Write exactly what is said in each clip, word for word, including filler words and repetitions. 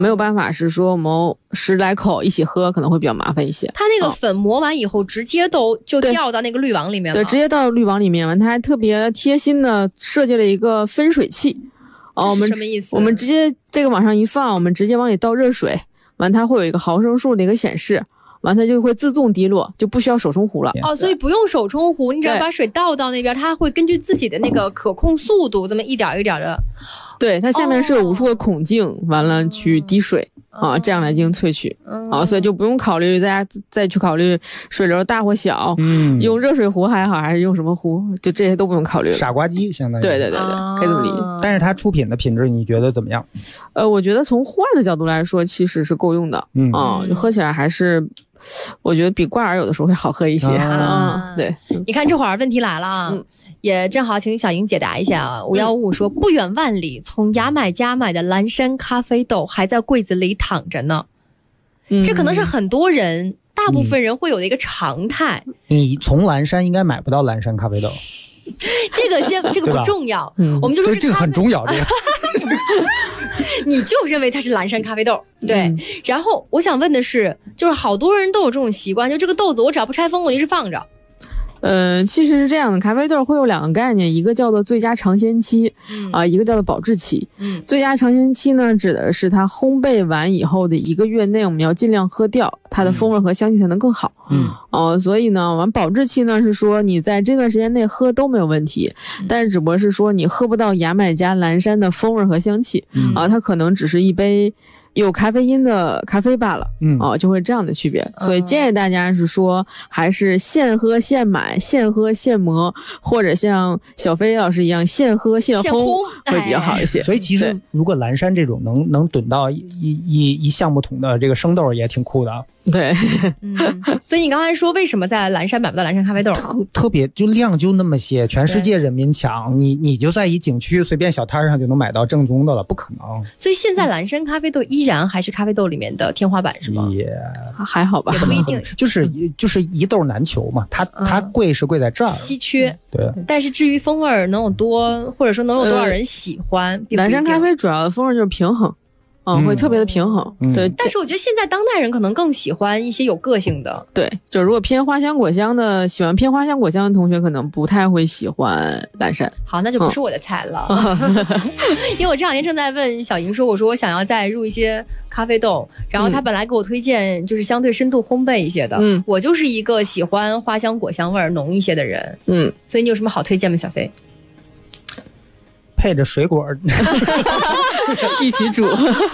没有办法是说我们十来口一起喝，可能会比较麻烦一些。 它那个粉磨完以后，直接都就掉到那个滤网里面了。 对，直接到滤网里面完，它还特别贴心的设计了一个分水器。哦，我们什么意思？ 我们直接这个往上一放，我们直接往里倒热水，完它会有一个毫升数的一个显示。完它就会自动滴落，就不需要手冲壶了。 哦，所以不用手冲壶，你只要把水倒到那边，它会根据自己的那个可控速度，这么一点一点的。 对，它下面是有无数个孔径，哦、完了去滴水、哦、啊，这样来进行萃取、哦、啊，所以就不用考虑大家再去考虑水流大或小，嗯，用热水壶还好，还是用什么壶，就这些都不用考虑了。 傻瓜机相当于。 对对对对，可以这么理解。 但是它出品的品质你觉得怎么样？ 呃，我觉得从户外的角度来说，其实是够用的，嗯啊，就喝起来还是。我觉得比挂耳有的时候会好喝一些啊、嗯。对， 你看这会儿问题来了啊、嗯，也正好请小莹解答一下啊。五幺五五说，不远万里从牙买加买的蓝山咖啡豆还在柜子里躺着呢、嗯，这可能是很多人、大部分人会有的一个常态。 你从蓝山应该买不到蓝山咖啡豆。 这个先，这个不重要，嗯、我们就说这个很重要。这个， 你就认为它是蓝山咖啡豆，对、嗯。然后我想问的是，就是好多人都有这种习惯，就这个豆子我只要不拆封，我就是放着。 呃，其实是这样的，咖啡豆会有两个概念，一个叫做最佳尝鲜期，啊、嗯呃，一个叫做保质期。嗯，最佳尝鲜期呢，指的是它烘焙完以后的一个月内，我们要尽量喝掉，它的风味和香气才能更好。嗯，哦、呃，所以呢，完保质期呢是说你在这段时间内喝都没有问题，嗯、但是只不过是说你喝不到牙买加蓝山的风味和香气，嗯、啊，它可能只是一杯。有咖啡因的咖啡罢了，嗯，哦，就会这样的区别，所以建议大家是说，还是现喝现买，现喝现磨，或者像小飞老师一样现喝现烘，会比较好一些。 所以其实如果蓝山这种能能囤到一一一橡木桶的这个生豆也挺酷的啊。 对， 嗯，所以你刚才说为什么在蓝山买不到蓝山咖啡豆？ 特特别就量就那么些，全世界人民抢，你你就在一景区随便小摊上就能买到正宗的了，不可能。 所以现在蓝山咖啡豆依然还是咖啡豆里面的天花板是吗？ 也还好吧， 也不一定， 就是就是一豆难求嘛，它它贵是贵在这儿， 稀缺。 对， 但是至于风味能有多，或者说能有多少人喜欢，呃、 蓝山咖啡主要的风味就是平衡。嗯，会特别的平衡、嗯、对。 但是我觉得现在当代人可能更喜欢一些有个性的。 对，就如果偏花香果香的，喜欢偏花香果香的同学可能不太会喜欢蓝山。 好，那就不是我的菜了。嗯、因为我这两天正在问小莹说，我说我想要再入一些咖啡豆，然后他本来给我推荐就是相对深度烘焙一些的。嗯，我就是一个喜欢花香果香味浓一些的人。嗯，所以你有什么好推荐吗，小飞？ 配着水果一起煮。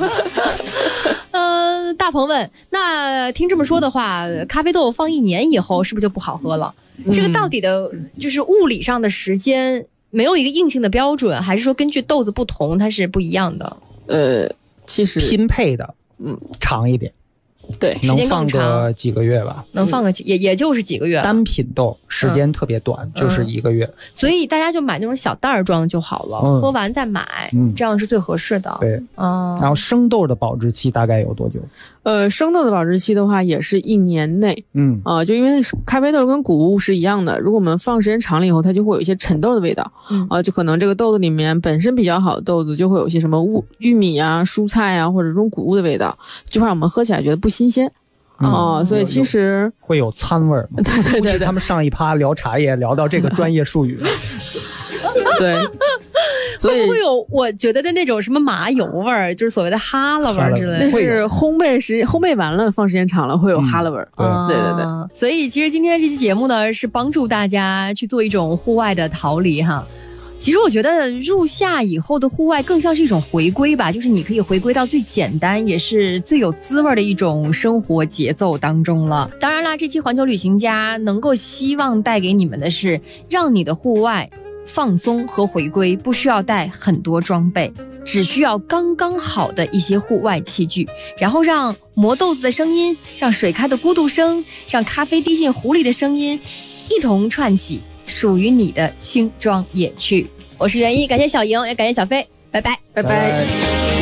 呃，大鹏问，那听这么说的话，咖啡豆放一年以后是不是就不好喝了？嗯、这个到底的就是物理上的时间没有一个硬性的标准，还是说根据豆子不同它是不一样的？ 呃，其实拼配的，嗯，长一点。 对， 能放个几个月吧， 能放个几、嗯、也也就是几个月。 单品豆时间特别短、嗯，就是一个月。 所以大家就买那种小袋装就好了、嗯，喝完再买、嗯，这样是最合适的。 对，嗯。然后生豆的保质期大概有多久？ 呃，生豆的保质期的话也是一年内。嗯，啊、呃，就因为咖啡豆跟谷物是一样的，如果我们放时间长了以后，它就会有一些陈豆的味道。嗯，啊、呃，就可能这个豆子里面本身比较好的豆子就会有一些什么物玉米啊、蔬菜啊或者这种谷物的味道，就会让我们喝起来觉得不新鲜。哦、嗯，所以其实会有餐味儿。 对对对， 他们上一趴聊茶叶，聊到这个专业术语。 对，所以会不会有我觉得的那种什么麻油味儿，就是所谓的哈喇味儿之类的？ 那是烘焙时烘焙完了，放时间长了会有哈喇味儿。嗯，对对对对。 所以其实今天这期节目呢，是帮助大家去做一种户外的逃离哈。其实我觉得入夏以后的户外更像是一种回归吧，就是你可以回归到最简单也是最有滋味的一种生活节奏当中了。当然啦，这期环球旅行家能够希望带给你们的是让你的户外放松和回归不需要带很多装备，只需要刚刚好的一些户外器具，然后让磨豆子的声音，让水开的咕嘟声，让咖啡滴进壶里的声音一同串起属于你的轻装野趣。我是袁一，感谢小莹，也感谢小飞，拜拜拜拜, 拜, 拜。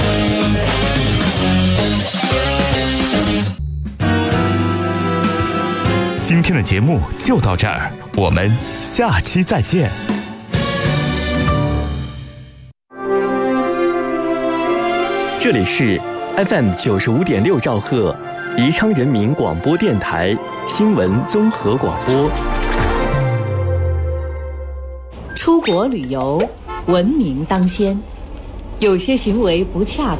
今天的节目就到这儿，我们下期再见。这里是 F M 九十五点六兆赫，宜昌人民广播电台新闻综合广播。 出国旅游，文明当先，有些行为不恰当。